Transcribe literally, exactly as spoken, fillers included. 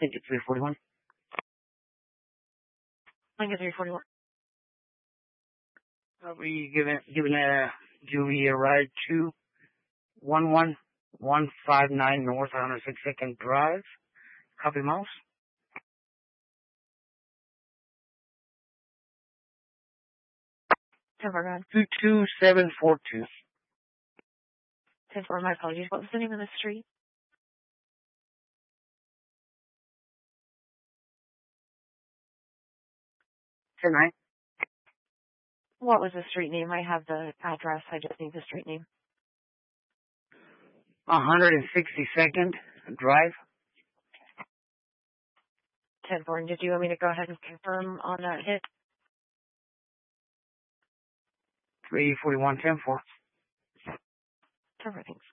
Thank you, three forty-one. Lincoln three forty-one. I'll be giving, giving a Julie a ride to one one one five nine North one oh six second Drive. Copy, Mouse. ten four, go ahead. two two seven four two. ten four, my apologies. What was the name of the street? ten nine. What was the street name? I have the address. I just need the street name. one sixty-second Drive. ten four, and did you want me to go ahead and confirm on that hit? three forty-one ten four. ten four, thanks.